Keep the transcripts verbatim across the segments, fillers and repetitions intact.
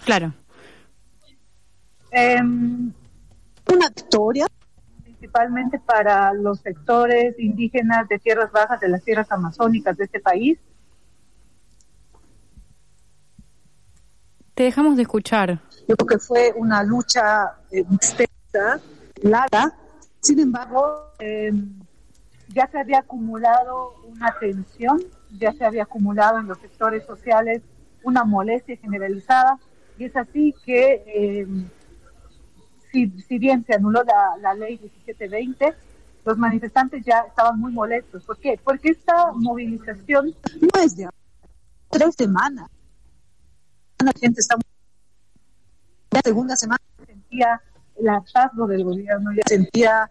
Claro. Eh, una victoria, principalmente para los sectores indígenas de tierras bajas, de las tierras amazónicas de este país. Te dejamos de escuchar. Yo creo que fue una lucha eh, extensa, larga. Sin embargo, eh, ya se había acumulado una tensión, ya se había acumulado en los sectores sociales una molestia generalizada, y es así que, eh, si, si bien se anuló la, la ley diecisiete veinte, los manifestantes ya estaban muy molestos. ¿Por qué? Porque esta movilización no es de tres semanas. La gente está... La segunda semana sentía el hartazgo del gobierno, ya sentía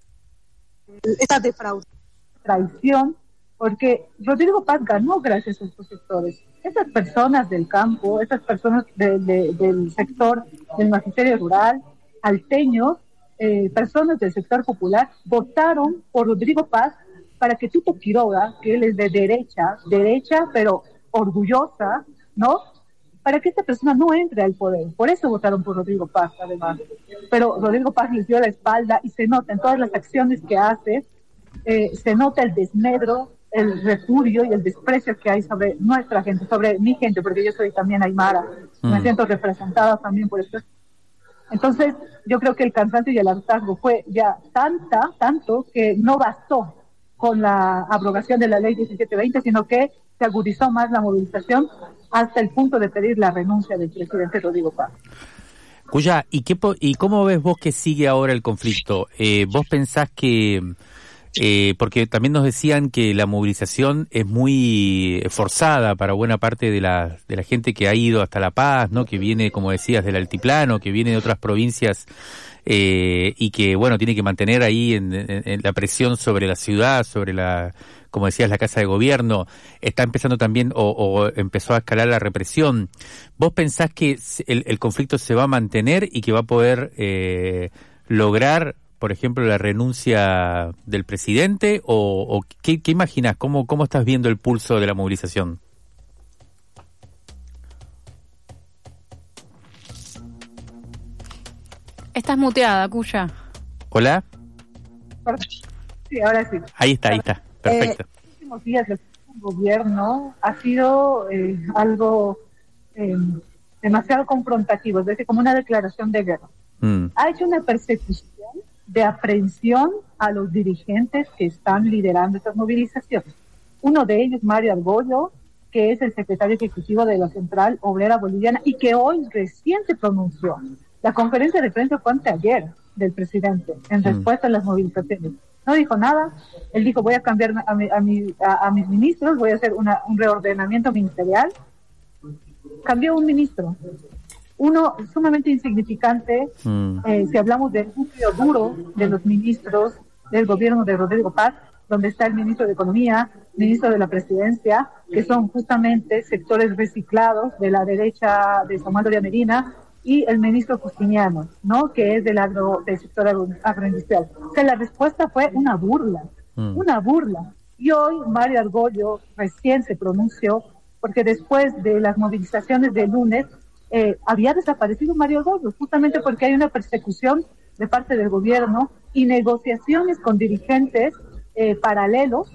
esta defraudación, traición, porque Rodrigo Paz ganó gracias a estos sectores. Estas personas del campo, estas personas de, de, del sector del magisterio rural, alteños, eh, personas del sector popular, votaron por Rodrigo Paz para que Tuto Quiroga, que él es de derecha, derecha pero orgullosa, ¿no?, para que esta persona no entre al poder. Por eso votaron por Rodrigo Paz, además. Pero Rodrigo Paz les dio la espalda y se nota en todas las acciones que hace, eh, se nota el desmedro, el repudio y el desprecio que hay sobre nuestra gente, sobre mi gente, porque yo soy también aymara, mm. me siento representada también por esto. Entonces, yo creo que el cansancio y el hartazgo fue ya tanta, tanto, que no bastó con la abrogación de la ley diecisiete veinte, sino que se agudizó más la movilización hasta el punto de pedir la renuncia del presidente Rodrigo Paz. Cuya, ¿y qué y cómo ves vos que sigue ahora el conflicto? Eh, ¿Vos pensás que, eh, porque también nos decían que la movilización es muy forzada para buena parte de la de la gente que ha ido hasta La Paz, ¿no? Que viene, como decías, del altiplano, que viene de otras provincias, eh, y que, bueno, tiene que mantener ahí en, en, en la presión sobre la ciudad, sobre la, como decías, la Casa de Gobierno. Está empezando también, o, o empezó a escalar la represión. ¿Vos pensás que el, el conflicto se va a mantener y que va a poder eh, lograr, por ejemplo, la renuncia del presidente? ¿O, o qué, qué imaginás? ¿Cómo, ¿Cómo estás viendo el pulso de la movilización? Estás muteada, Cuya. ¿Hola? Sí, ahora sí. Ahí está, ahí está. Perfecto. Eh, en los últimos días el gobierno ha sido eh, algo eh, demasiado confrontativo, es decir, como una declaración de guerra. Mm. Ha hecho una persecución de aprehensión a los dirigentes que están liderando estas movilizaciones. Uno de ellos, Mario Argollo, que es el secretario ejecutivo de la Central Obrera Boliviana y que hoy recién se pronunció. La conferencia de prensa fue anteayer del presidente en respuesta mm. a las movilizaciones. No dijo nada. Él dijo: voy a cambiar a, mi, a, mi, a, a mis ministros, voy a hacer una, un reordenamiento ministerial. Cambió un ministro, uno sumamente insignificante, mm. eh, si hablamos del núcleo duro de los ministros del gobierno de Rodrigo Paz, donde está el ministro de Economía, ministro de la Presidencia, que son justamente sectores reciclados de la derecha de Samuel Doria Medina, y el ministro Justiniano, ¿no?, que es del agro, del sector agro, agroindustrial. O sea, la respuesta fue una burla, mm. una burla. Y hoy Mario Argollo recién se pronunció, porque después de las movilizaciones del lunes, eh, había desaparecido Mario Argollo, justamente porque hay una persecución de parte del gobierno y negociaciones con dirigentes eh, paralelos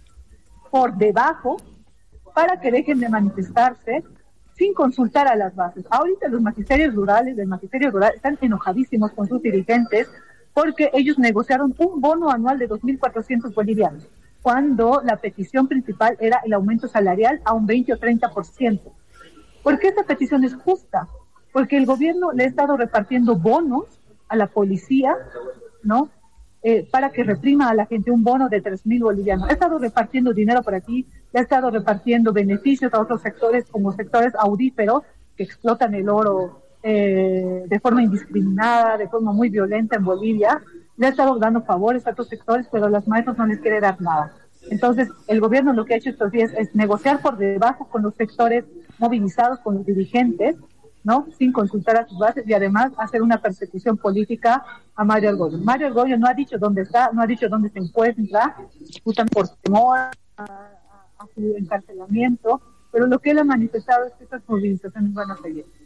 por debajo para que dejen de manifestarse sin consultar a las bases. Ahorita los magisterios rurales del magisterio rural están enojadísimos con sus dirigentes porque ellos negociaron un bono anual de dos mil cuatrocientos bolivianos, cuando la petición principal era el aumento salarial a un veinte o treinta por ciento. ¿Por qué esta petición es justa? Porque el gobierno le ha estado repartiendo bonos a la policía, ¿no?, Eh, para que reprima a la gente, un bono de tres mil bolivianos. Ha estado repartiendo dinero por aquí, le ha estado repartiendo beneficios a otros sectores, como sectores audíferos, que explotan el oro eh, de forma indiscriminada, de forma muy violenta en Bolivia. Le ha estado dando favores a otros sectores, pero a los maestros no les quiere dar nada. Entonces, el gobierno lo que ha hecho estos días es negociar por debajo con los sectores movilizados, con los dirigentes, ¿no?, sin consultar a sus bases, y además hacer una persecución política a Mario Argollo. Mario Argollo no ha dicho dónde está, no ha dicho dónde se encuentra, justamente por temor a, a, a su encarcelamiento, pero lo que él ha manifestado es que estas movilizaciones van a seguir.